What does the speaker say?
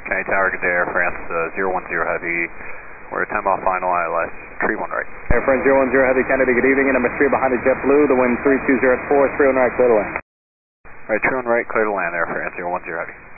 County Tower, good day, Air France 010 Heavy. We're at 10 mile final, ILS, tree 1 right. Air France 010 Heavy, Kennedy, good evening, number 3 behind the JetBlue, the wind 3204, 3 on right, clear to land. Alright, tree 1 right, clear to land, Air France 010 Heavy.